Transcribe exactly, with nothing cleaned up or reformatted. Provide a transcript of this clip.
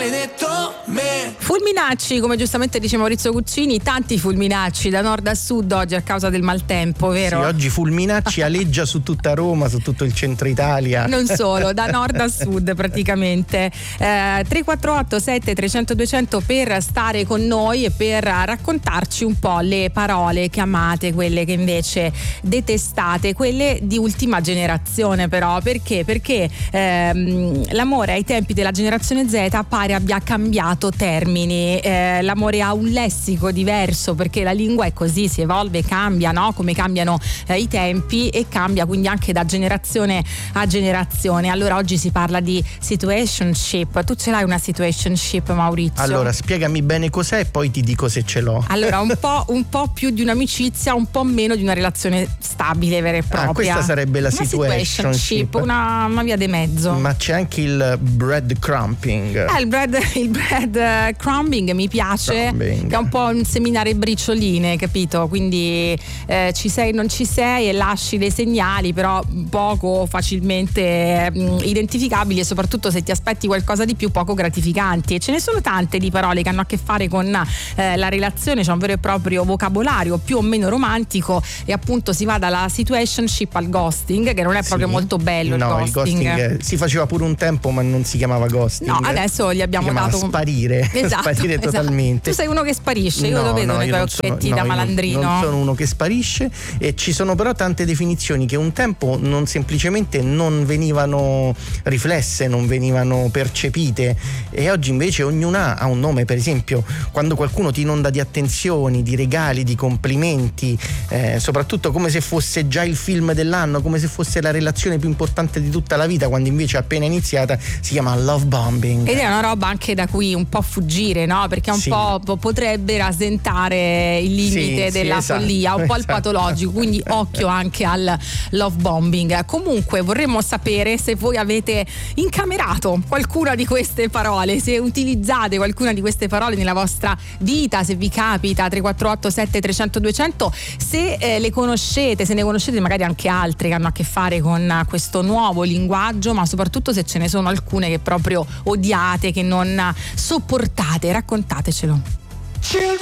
maledetto me. Fulminacci, come giustamente dice Maurizio Guccini, tanti fulminacci da nord a sud oggi a causa del maltempo, vero? Sì, oggi fulminacci aleggia su tutta Roma, su tutto il centro Italia. Non solo, da nord a sud praticamente. eh, tre quattro otto sette trecento duecento per stare con noi e per raccontarci un po' le parole che amate, quelle che invece detestate, quelle di ultima generazione però. Perché? Perché ehm, l'amore ai tempi della generazione Z pare abbia cambiato termini, eh, l'amore ha un lessico diverso perché la lingua è così, si evolve, cambia, no? Come cambiano eh, i tempi, e cambia quindi anche da generazione a generazione. Allora oggi si parla di situationship. Tu ce l'hai una situationship, Maurizio? Allora spiegami bene cos'è e poi ti dico se ce l'ho. Allora un po', un po' più di un'amicizia, un po' meno di una relazione stabile vera e propria. Ah, questa sarebbe la una situationship, una, una via di mezzo. Ma c'è anche il breadcrumbing. Eh, il bread, il bread crumbing mi piace, Crumbing. che è un po' un seminare bricioline, capito? Quindi eh, ci sei, non ci sei, e lasci dei segnali, però poco facilmente mh, identificabili, e soprattutto se ti aspetti qualcosa di più, poco gratificanti. E ce ne sono tante di parole che hanno a che fare con eh, la relazione, c'è un vero e proprio vocabolario più o meno romantico, e appunto si va dalla situationship al ghosting, che non è proprio Sì. molto bello. No, il ghosting, il ghosting si faceva pure un tempo, ma non si chiamava ghosting. No, adesso gli abbiamo si dato sparire, esatto, sparire esatto. totalmente. Tu sei uno che sparisce, io no, lo vedo no, nei io tuoi non sono- occhietti no, da io non- malandrino. Non sono uno che sparisce, e ci sono però tante definizioni che un tempo non semplicemente non venivano riflesse, non venivano percepite, e oggi invece ognuna ha un nome. Per esempio, quando qualcuno ti inonda di attenzioni, di regali, di complimenti, eh, soprattutto come se fosse già il film dell'anno, come se fosse la relazione più importante di tutta la vita, quando invece è appena iniziata, si chiama love bombing. Ed è una roba anche da cui un po' fuggire, no? Perché un Sì. po' po- potrebbe rasentare il limite Sì, sì, della esatto, follia, un po' il esatto. patologico, quindi occhio anche al love bombing. Comunque vorremmo sapere se voi avete incamerato qualcuna di queste parole, se utilizzate qualcuna di queste parole nella vostra vita, se vi capita. Tre quattro otto sette trecento duecento, se eh, le conoscete, se ne conoscete magari anche altre che hanno a che fare con questo nuovo linguaggio, ma soprattutto se ce ne sono alcune che proprio odiate, che non sopportate, raccontatecelo. Children